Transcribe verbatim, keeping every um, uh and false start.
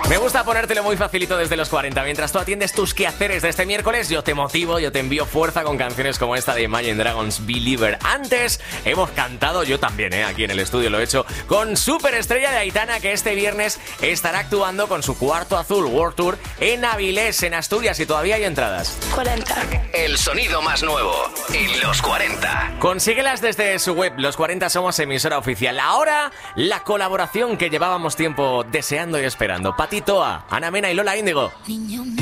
Me gusta ponértelo muy facilito desde los cuarenta. Mientras tú atiendes tus quehaceres de este miércoles, yo te motivo, yo te envío fuerza con canciones como esta de Imagine Dragons, Believer. Antes hemos cantado, yo también, ¿eh? Aquí en el estudio lo he hecho, con Superestrella de Aitana, que este viernes estará actuando con su Cuarto Azul World Tour en Avilés, en Asturias, y todavía hay entradas. cuarenta. El sonido más nuevo en los cuarenta. Consíguelas desde su web. Los cuarenta somos emisora oficial. Ahora, la colaboración que llevábamos tiempo deseando y esperando. Pati Toa, Ana Mena y Lola Índigo. Niño mío.